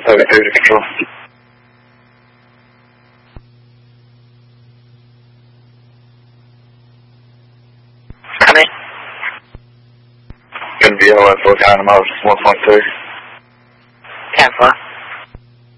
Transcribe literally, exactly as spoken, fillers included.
thirty-two to control. Come in. Gonna be L F four, kind of miles one point two. ten four.